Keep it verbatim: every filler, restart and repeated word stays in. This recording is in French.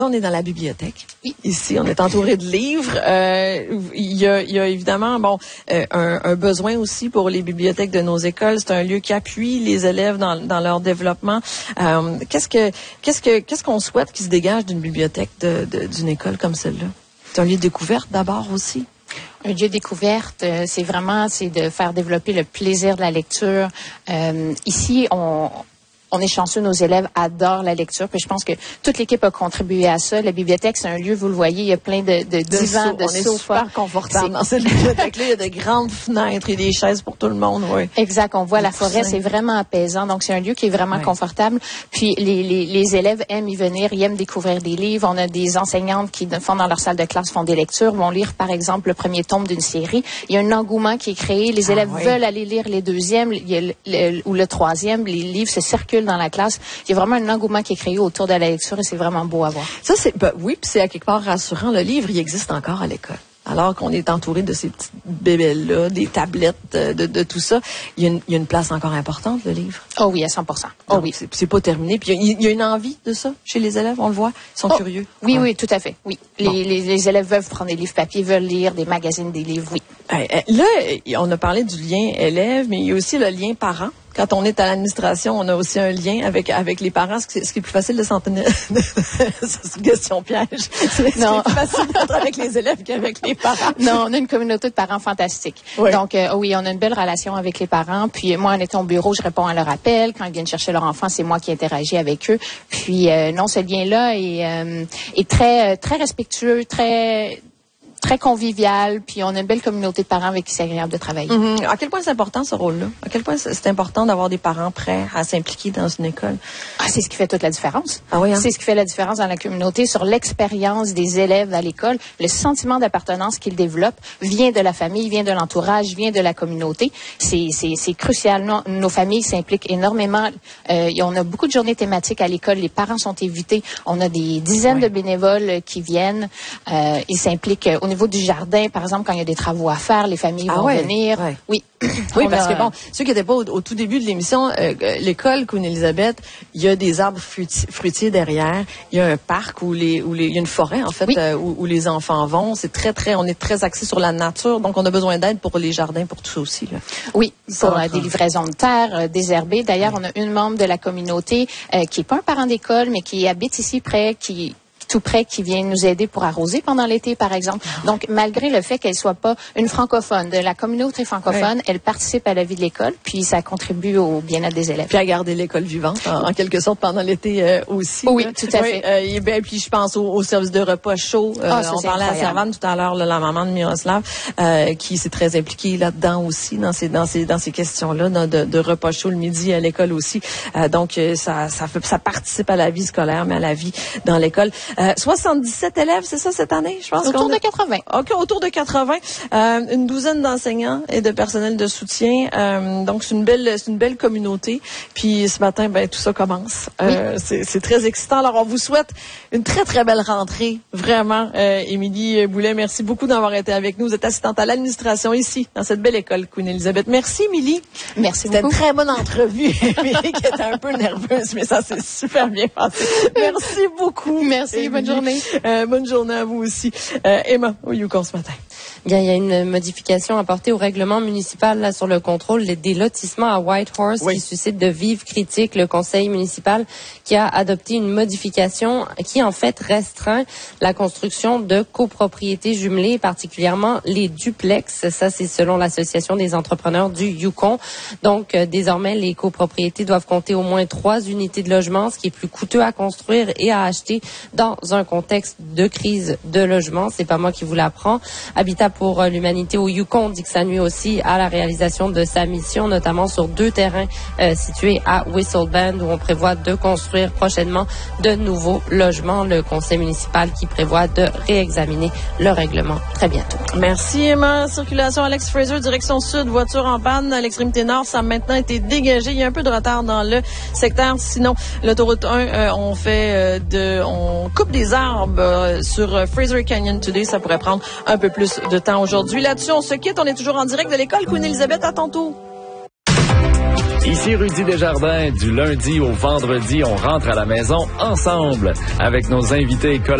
On est dans la bibliothèque. Oui. Ici, on est entouré de livres. Euh, il y a, il y a évidemment, bon, euh, un, un besoin aussi pour les bibliothèques de nos écoles. C'est un lieu qui appuie les élèves dans, dans leur développement. Euh, qu'est-ce que, qu'est-ce que, qu'est-ce qu'on souhaite qui se dégage d'une bibliothèque de, de, d'une école comme celle-là? C'est un lieu de découverte d'abord aussi. Un lieu de découverte, euh, c'est vraiment, c'est de faire développer le plaisir de la lecture. Euh, ici, on On est chanceux, nos élèves adorent la lecture. Puis je pense que toute l'équipe a contribué à ça. La bibliothèque, c'est un lieu, vous le voyez, il y a plein de, de, de divans, de on sofas. On est super confortable dans cette bibliothèque-là. Il y a de grandes fenêtres et des chaises pour tout le monde. Oui. Exact. On voit la forêt, c'est vraiment apaisant. Donc, c'est un lieu qui est vraiment oui. confortable. Puis les, les, les élèves aiment y venir, ils aiment découvrir des livres. On a des enseignantes qui font dans leur salle de classe, font des lectures, vont lire, par exemple, le premier tome d'une série. Il y a un engouement qui est créé. Les élèves ah, oui. veulent aller lire les deuxièmes il y a le, le, ou le troisième. Les livres se circulent dans la classe. Il y a vraiment un engouement qui est créé autour de la lecture et c'est vraiment beau à voir. Ça, c'est, ben, oui, puis c'est à quelque part rassurant. Le livre, il existe encore à l'école. Alors qu'on est entouré de ces petites bébelles-là, des tablettes, de, de, de tout ça, il y, a une, il y a une place encore importante, le livre. Oh oui, à cent pour cent. Oh Donc, oui. C'est, c'est pas terminé. Puis il y, il y a une envie de ça chez les élèves, on le voit. Ils sont oh, curieux. Oui, ouais. oui, tout à fait. Oui. Bon. Les, les, les élèves veulent prendre des livres papier, veulent lire des magazines, des livres, oui. Là, on a parlé du lien élève, mais il y a aussi le lien parent. Quand on est à l'administration, on a aussi un lien avec avec les parents. Ce qui, ce qui est plus facile de s'en tenir, c'est une question piège. C'est, non. c'est plus facile d'être avec les élèves qu'avec les parents. Non, on a une communauté de parents fantastique. Oui. Donc, euh, oui, on a une belle relation avec les parents. Puis moi, en étant au bureau, je réponds à leur appel. Quand ils viennent chercher leur enfant, c'est moi qui interagis avec eux. Puis euh, non, ce lien-là est, euh, est très très respectueux, très très convivial, puis on a une belle communauté de parents avec qui c'est agréable de travailler. Mm-hmm. À quel point c'est important ce rôle-là? À quel point c'est important d'avoir des parents prêts à s'impliquer dans une école? Ah, c'est ce qui fait toute la différence. Ah oui, hein? C'est ce qui fait la différence dans la communauté, sur l'expérience des élèves à l'école. Le sentiment d'appartenance qu'ils développent vient de la famille, vient de l'entourage, vient de la communauté. C'est, c'est, c'est crucial. Nos, nos familles s'impliquent énormément. Euh, on a beaucoup de journées thématiques à l'école. Les parents sont invités. On a des dizaines oui. de bénévoles qui viennent. Euh, ils s'impliquent au niveau du jardin, par exemple, quand il y a des travaux à faire, les familles ah vont ouais, venir. Ouais. Oui. Oui, parce a... que bon, ceux qui n'étaient pas au, au tout début de l'émission, euh, l'école Queen-Élisabeth, il y a des arbres fruitiers, fruitiers derrière, il y a un parc où les, où les, il y a une forêt en fait oui. euh, où, où les enfants vont. C'est très très, on est très axé sur la nature, donc on a besoin d'aide pour les jardins, pour tout ça aussi. Là. Oui, pour euh, des livraisons de terre euh, désherbées. D'ailleurs, oui. on a une membre de la communauté euh, qui est pas un parent d'école, mais qui habite ici près, qui tout près, qui vient nous aider pour arroser pendant l'été, par exemple. Donc, malgré le fait qu'elle soit pas une francophone, de la communauté francophone, oui. elle participe à la vie de l'école, puis ça contribue au bien-être des élèves. Puis à garder l'école vivante, en, en quelque sorte, pendant l'été euh, aussi. Oui, là. tout à oui, fait. Euh, et bien, puis je pense au, au service de repas chaud. Euh, oh, ça, on parlait incroyable. à Servane tout à l'heure, là, la maman de Miroslav, euh, qui s'est très impliquée là-dedans aussi, dans ces, dans ces, dans ces questions-là, dans de, de repas chaud le midi à l'école aussi. Euh, donc, ça, ça, fait, ça participe à la vie scolaire, mais à la vie dans l'école. Euh, soixante-dix-sept élèves, c'est ça, cette année, je pense? Autour qu'on a... de quatre-vingts. OK, autour de quatre-vingts. Euh, une douzaine d'enseignants et de personnel de soutien. Euh, donc, c'est une belle, c'est une belle communauté. Puis, ce matin, ben, tout ça commence. Euh, oui. c'est, c'est très excitant. Alors, on vous souhaite une très, très belle rentrée. Vraiment. Euh, Émilie Boulet, merci beaucoup d'avoir été avec nous. Vous êtes assistante à l'administration ici, dans cette belle école Queen-Élisabeth. Merci, Émilie. Merci C'était beaucoup. C'était une très bonne entrevue. Émilie qui était un peu nerveuse, mais ça s'est super bien passé. Merci beaucoup. Merci, Émilie. Bonne journée. Euh, bonne journée à vous aussi. Euh, Emma, au Yukon ce matin. Bien, il y a une modification apportée au règlement municipal là, sur le contrôle des lotissements à Whitehorse oui. qui suscite de vives critiques. Le conseil municipal qui a adopté une modification qui, en fait, restreint la construction de copropriétés jumelées, particulièrement les duplex. Ça, c'est selon l'Association des entrepreneurs du Yukon. Donc, euh, désormais, les copropriétés doivent compter au moins trois unités de logement, ce qui est plus coûteux à construire et à acheter dans un contexte de crise de logement. C'est pas moi qui vous l'apprends. Habitat pour l'humanité au Yukon dit que ça nuit aussi à la réalisation de sa mission, notamment sur deux terrains euh, situés à Whistle Bend où on prévoit de construire prochainement de nouveaux logements. Le conseil municipal qui prévoit de réexaminer le règlement très bientôt. Merci Emma. Circulation Alex Fraser, direction sud, voiture en panne à l'extrémité nord. Ça a maintenant été dégagé. Il y a un peu de retard dans le secteur. Sinon, l'autoroute un, euh, on fait euh, de, on coupe des arbres euh, sur euh, Fraser Canyon Today. Ça pourrait prendre un peu plus de temps aujourd'hui. Là-dessus, on se quitte. On est toujours en direct de l'école Queen-Élisabeth. À tantôt. Ici Rudy Desjardins. Du lundi au vendredi, on rentre à la maison ensemble avec nos invités et collaborateurs.